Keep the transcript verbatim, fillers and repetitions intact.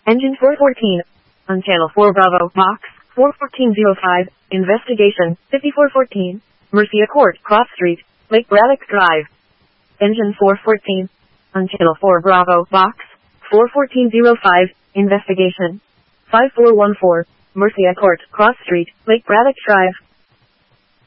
Engine four fourteen. On Channel four Bravo, Box four fourteen oh five, Investigation, fifty-four fourteen, Mercia Court, Cross Street, Lake Braddock Drive. Engine four fourteen. On Channel four Bravo, Box four fourteen oh five, Investigation, five four one four, Mercia Court, Cross Street, Lake Braddock Drive.